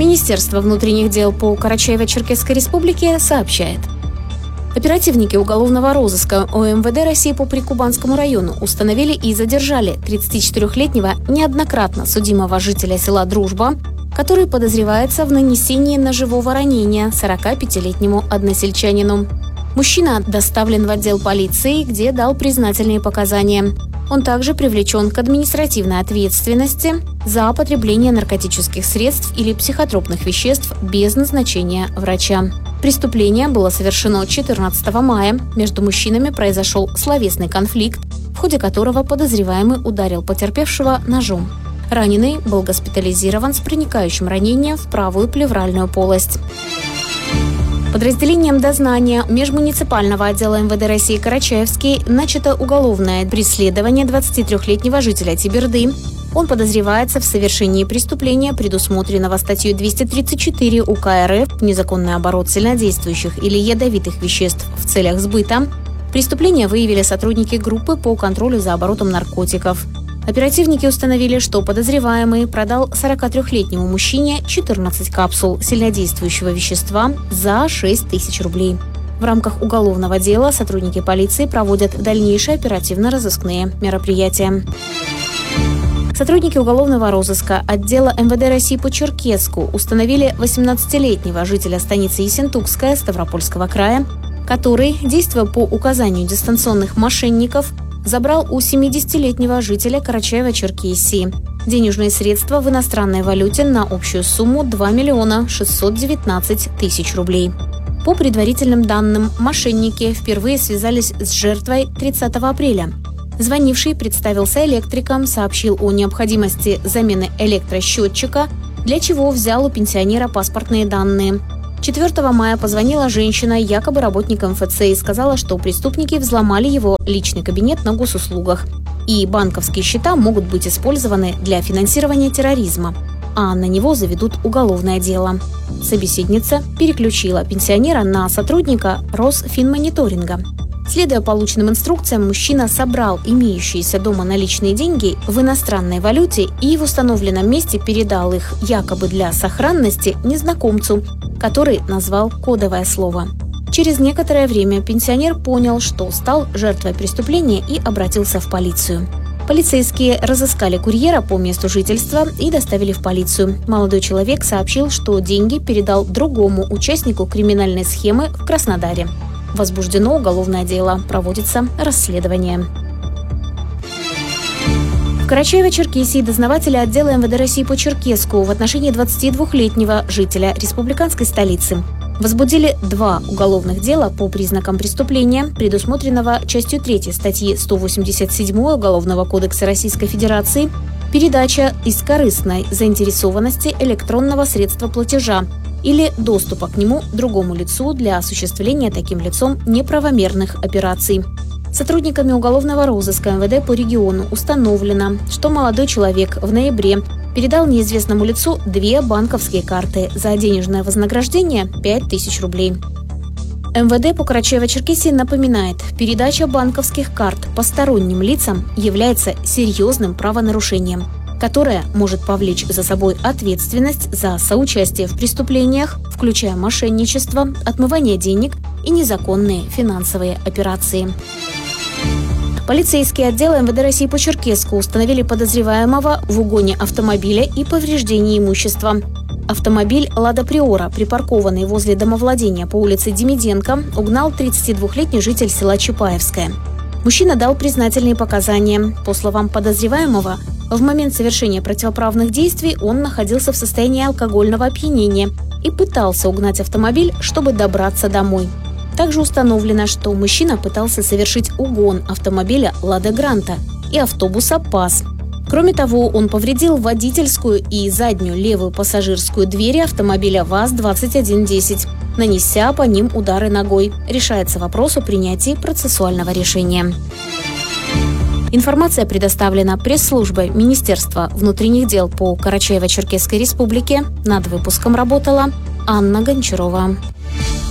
Министерство внутренних дел по Карачаево-Черкесской республике сообщает. Оперативники уголовного розыска ОМВД России по Прикубанскому району установили и задержали 34-летнего неоднократно судимого жителя села Дружба, который подозревается в нанесении ножевого ранения 45-летнему односельчанину. Мужчина доставлен в отдел полиции, где дал признательные показания. Он также привлечен к административной ответственности за употребление наркотических средств или психотропных веществ без назначения врача. Преступление было совершено 14 мая. Между мужчинами произошел словесный конфликт, в ходе которого подозреваемый ударил потерпевшего ножом. Раненый был госпитализирован с проникающим ранением в правую плевральную полость. Подразделением дознания межмуниципального отдела МВД России Карачаевский начато уголовное преследование 23-летнего жителя Тиберды. Он подозревается в совершении преступления, предусмотренного статьей 234 УК РФ «Незаконный оборот сильнодействующих или ядовитых веществ в целях сбыта». Преступление выявили сотрудники группы по контролю за оборотом наркотиков. Оперативники установили, что подозреваемый продал 43-летнему мужчине 14 капсул сильнодействующего вещества за 6 тысяч рублей. В рамках уголовного дела сотрудники полиции проводят дальнейшие оперативно-розыскные мероприятия. Сотрудники уголовного розыска отдела МВД России по Черкесску установили 18-летнего жителя станицы Ессентукская Ставропольского края, который, действуя по указанию дистанционных мошенников, забрал у 70-летнего жителя Карачаево-Черкесии денежные средства в иностранной валюте на общую сумму 2 миллиона 619 тысяч рублей. По предварительным данным, мошенники впервые связались с жертвой 30 апреля. Звонивший представился электриком, сообщил о необходимости замены электросчетчика, для чего взял у пенсионера паспортные данные. 4 мая позвонила женщина, якобы работник МФЦ, и сказала, что преступники взломали его личный кабинет на госуслугах, и банковские счета могут быть использованы для финансирования терроризма, а на него заведут уголовное дело. Собеседница переключила пенсионера на сотрудника Росфинмониторинга. Следуя полученным инструкциям, мужчина собрал имеющиеся дома наличные деньги в иностранной валюте и в установленном месте передал их якобы для сохранности незнакомцу, который назвал кодовое слово. Через некоторое время пенсионер понял, что стал жертвой преступления, и обратился в полицию. Полицейские разыскали курьера по месту жительства и доставили в полицию. Молодой человек сообщил, что деньги передал другому участнику криминальной схемы в Краснодаре. Возбуждено уголовное дело, проводится расследование. В Карачаево-Черкесии дознаватели отдела МВД России по Черкесску в отношении 22-летнего жителя республиканской столицы возбудили 2 уголовных дела по признакам преступления, предусмотренного частью 3 статьи 187 Уголовного кодекса Российской Федерации «Передача из корыстной заинтересованности электронного средства платежа или доступа к нему другому лицу для осуществления таким лицом неправомерных операций». Сотрудниками уголовного розыска МВД по региону установлено, что молодой человек в ноябре передал неизвестному лицу 2 банковские карты за денежное вознаграждение 5000 рублей. МВД по Карачаево-Черкесии напоминает, передача банковских карт посторонним лицам является серьезным правонарушением, которое может повлечь за собой ответственность за соучастие в преступлениях, включая мошенничество, отмывание денег и незаконные финансовые операции. Полицейские отделы МВД России по Черкесску установили подозреваемого в угоне автомобиля и повреждении имущества. Автомобиль «Лада Приора», припаркованный возле домовладения по улице Демиденко, угнал 32-летний житель села Чапаевское. Мужчина дал признательные показания. По словам подозреваемого, в момент совершения противоправных действий он находился в состоянии алкогольного опьянения и пытался угнать автомобиль, чтобы добраться домой. Также установлено, что мужчина пытался совершить угон автомобиля «Лада Гранта» и автобуса «ПАС». Кроме того, он повредил водительскую и заднюю левую пассажирскую двери автомобиля ВАЗ-2110, нанеся по ним удары ногой. Решается вопрос о принятии процессуального решения. Информация предоставлена пресс-службой Министерства внутренних дел по Карачаево-Черкесской республике. Над выпуском работала Анна Гончарова.